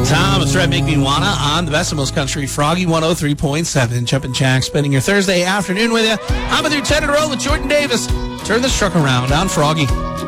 Tom, it's Red Make Me Wanna on the best of most country, Froggy 103.7. Jumpin' Jack, spending your Thursday afternoon with you. I'm with your 10 in a row with Jordan Davis. Turn this truck around on Froggy.